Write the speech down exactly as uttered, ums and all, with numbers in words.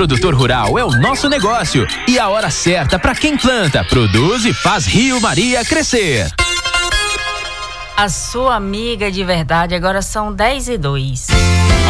produtor rural é o nosso negócio e a hora certa para quem planta, produz e faz Rio Maria crescer. A sua amiga de verdade, agora são dez e dois.